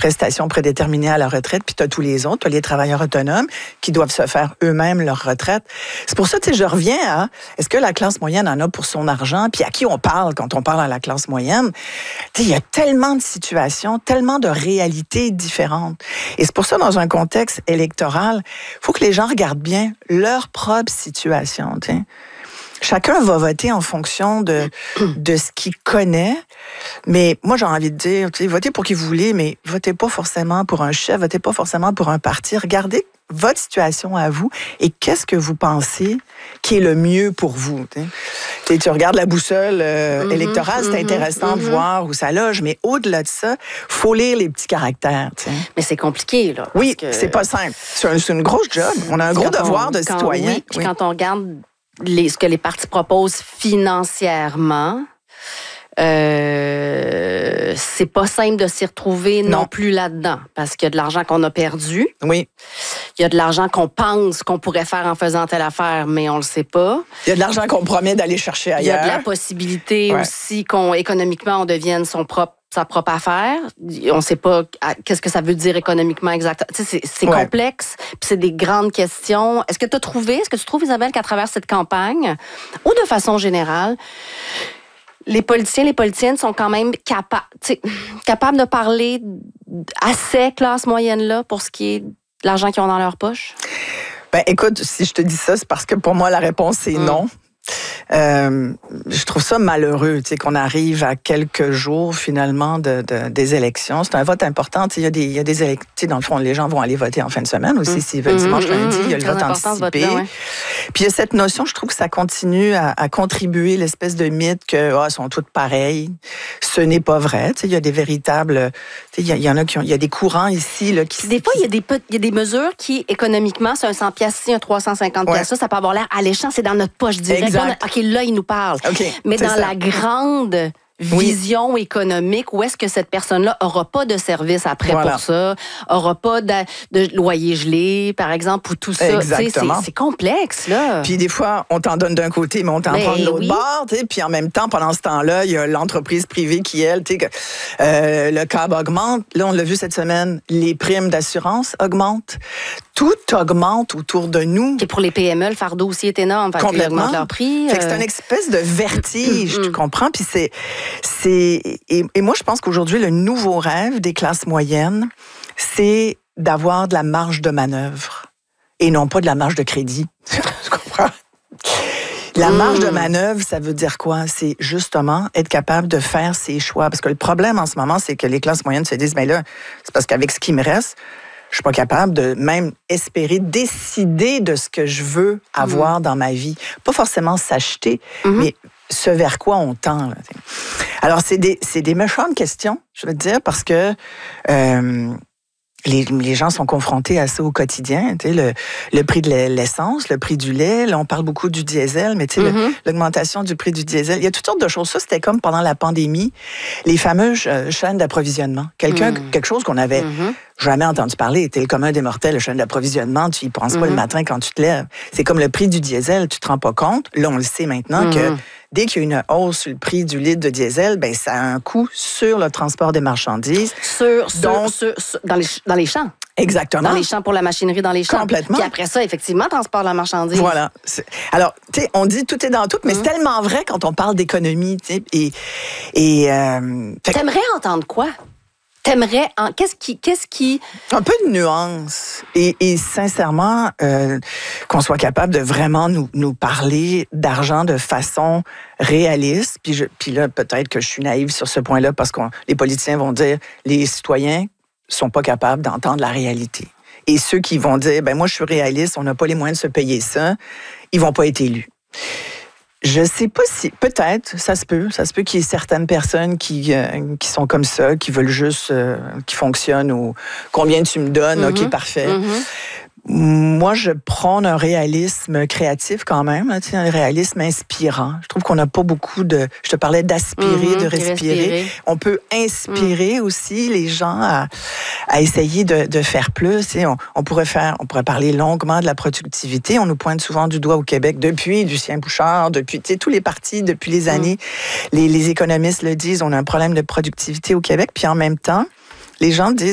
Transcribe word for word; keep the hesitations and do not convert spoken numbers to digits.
prestations prédéterminées à la retraite, puis tu as tous les autres, tu as les travailleurs autonomes qui doivent se faire eux-mêmes leur retraite. C'est pour ça que je reviens à, est-ce que la classe moyenne en a pour son argent, puis à qui on parle quand on parle à la classe moyenne? Il y a tellement de situations, tellement de réalités différentes. Et c'est pour ça, dans un contexte électoral, il faut que les gens regardent bien leur propre situation. T'sais. Chacun va voter en fonction de, de ce qu'il connaît. Mais moi, j'ai envie de dire, votez pour qui vous voulez, mais votez pas forcément pour un chef, votez pas forcément pour un parti. Regardez votre situation à vous et qu'est-ce que vous pensez qui est le mieux pour vous. T'sais. Tu regardes la boussole euh, mm-hmm, électorale, c'est mm-hmm, intéressant mm-hmm. de voir où ça loge, mais au-delà de ça, faut lire les petits caractères. T'sais. Mais c'est compliqué, là. Oui, que... c'est pas simple. C'est, un, c'est une grosse job. On a un gros devoir on, de quand, citoyen. Oui, puis oui. quand on regarde les, ce que les partis proposent financièrement, euh, c'est pas simple de s'y retrouver non, non plus là-dedans, parce qu'il y a de l'argent qu'on a perdu. Oui. Il y a de l'argent qu'on pense qu'on pourrait faire en faisant telle affaire, mais on le sait pas. Il y a de l'argent qu'on promet d'aller chercher ailleurs. Il y a de la possibilité ouais. aussi qu'on, économiquement, on devienne son propre sa propre affaire. On ne sait pas qu'est-ce que ça veut dire économiquement exactement. Tu sais, c'est, c'est ouais. complexe, puis c'est des grandes questions. Est-ce que tu as trouvé, est-ce que tu trouves, Isabelle, qu'à travers cette campagne, ou de façon générale, les politiciens, les politiciennes sont quand même capa- capables de parler à ces classes moyennes-là pour ce qui est de l'argent qu'ils ont dans leur poche? Ben, écoute, si je te dis ça, c'est parce que pour moi, la réponse, c'est mmh. non. Euh, je trouve ça malheureux, tu sais, qu'on arrive à quelques jours finalement de, de, des élections. C'est un vote important. Il y a des, il y a des élections. Dans le fond, les gens vont aller voter en fin de semaine aussi. Mmh. S'ils veulent dimanche, lundi, mmh. il y a le vote anticipé. Vote ouais. Puis il y a cette notion, je trouve que ça continue à, à contribuer l'espèce de mythe que oh, elles sont toutes pareilles. Ce n'est pas vrai. Tu sais, il y a des véritables. Tu sais, il y en a qui ont. Il y a des courants ici là qui. Des fois, il y a des il y a des mesures qui économiquement, c'est un cent piastres ici, un trois cent cinquante piastres ouais. ça, ça peut avoir l'air alléchant. C'est dans notre poche directe. OK, là, il nous parle. Okay, mais dans ça. La grande vision oui. économique, où est-ce que cette personne-là n'aura pas de service après voilà. pour ça, n'aura pas de, de loyer gelé, par exemple, ou tout ça. Exactement. C'est, c'est complexe, là. Puis des fois, on t'en donne d'un côté, mais on t'en mais prend de l'autre oui. bord. Puis en même temps, pendant ce temps-là, il y a l'entreprise privée qui, elle, euh, le C A B augmente. Là, on l'a vu cette semaine, les primes d'assurance augmentent. Tout augmente autour de nous. Et pour les P M E, le fardeau aussi est énorme. Complètement. Ils augmentent leur prix. Fait que c'est une espèce de vertige, tu comprends? Puis c'est, c'est et, et moi, je pense qu'aujourd'hui, le nouveau rêve des classes moyennes, c'est d'avoir de la marge de manœuvre et non pas de la marge de crédit. Tu comprends? La marge de manœuvre, ça veut dire quoi? C'est justement être capable de faire ses choix. Parce que le problème en ce moment, c'est que les classes moyennes se disent, mais là, c'est parce qu'avec ce qui me reste, je suis pas capable de même espérer décider de ce que je veux avoir mmh. dans ma vie. Pas forcément s'acheter, mmh. mais ce vers quoi on tend. Là. Alors, c'est des, c'est des méchantes questions, je veux te dire, parce que euh, les, les gens sont confrontés à ça au quotidien. Tu sais, le, le prix de l'essence, le prix du lait, là, on parle beaucoup du diesel, mais tu sais, mm-hmm. l'augmentation du prix du diesel, il y a toutes sortes de choses. Ça, c'était comme pendant la pandémie, les fameuses chaînes d'approvisionnement. Quelqu'un, mm. quelque chose qu'on avait mm-hmm. jamais entendu parler. T'es le commun des mortels, la chaîne d'approvisionnement, tu y penses mm-hmm. pas le matin quand tu te lèves. C'est comme le prix du diesel, tu te rends pas compte. Là, on le sait maintenant mm-hmm. que dès qu'il y a une hausse sur le prix du litre de diesel, ben ça a un coût sur le transport des marchandises. Sur, Donc, sur, sur, sur dans, les, dans les champs. Exactement. Dans les champs pour la machinerie, dans les champs. Complètement. Puis après ça, effectivement, transport de la marchandise. Voilà. C'est... Alors, tu sais, on dit tout est dans tout, mais mmh. c'est tellement vrai quand on parle d'économie, tu sais. Et, et euh... T'aimerais entendre quoi? T'aimerais... En... Qu'est-ce qui... Qu'est-ce qui... Un peu de nuance. Et, et sincèrement, euh, qu'on soit capable de vraiment nous, nous parler d'argent de façon réaliste. Puis, je, puis là, peut-être que je suis naïve sur ce point-là parce que les politiciens vont dire les citoyens sont pas capables d'entendre la réalité. Et ceux qui vont dire, ben moi, je suis réaliste, on n'a pas les moyens de se payer ça, ils vont pas être élus. Je sais pas si, peut-être, ça se peut, ça se peut qu'il y ait certaines personnes qui, euh, qui sont comme ça, qui veulent juste, euh, qui fonctionnent ou combien tu me donnes, mm-hmm. OK, parfait. Mm-hmm. Moi, je prône un réalisme créatif quand même, hein, un réalisme inspirant. Je trouve qu'on n'a pas beaucoup de... Je te parlais d'aspirer, mmh, de respirer. respirer. On peut inspirer mmh. aussi les gens à, à essayer de, de faire plus. Et on, on, pourrait faire, on pourrait parler longuement de la productivité. On nous pointe souvent du doigt au Québec depuis Lucien Bouchard, depuis tous les partis, depuis les années. Mmh. Les, les économistes le disent, on a un problème de productivité au Québec. Puis en même temps, les gens disent